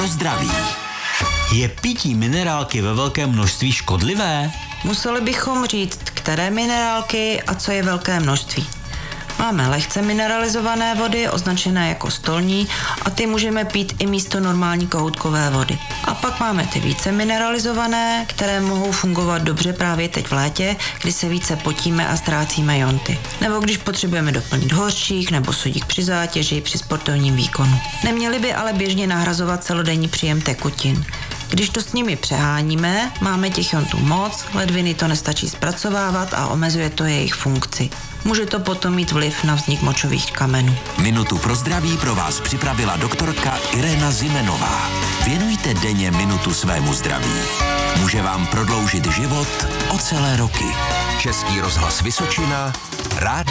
zdraví. Je pití minerálky ve velkém množství škodlivé? Museli bychom říct, které minerálky a co je velké množství. Máme lehce mineralizované vody, označené jako stolní, a ty můžeme pít i místo normální kohoutkové vody. A pak máme ty více mineralizované, které mohou fungovat dobře právě teď v létě, kdy se více potíme a ztrácíme jonty. Nebo když potřebujeme doplnit hořčík nebo sodík při zátěži, při sportovním výkonu. Neměli by ale běžně nahrazovat celodenní příjem tekutin. Když to s nimi přeháníme, máme těch jontů moc, ledviny to nestačí zpracovávat a omezuje to jejich funkci. Může to potom mít vliv na vznik močových kamenů. Minutu pro zdraví pro vás připravila doktorka Irena Zimenová. Věnujte denně minutu svému zdraví. Může vám prodloužit život o celé roky. Český rozhlas Vysočina, Rádio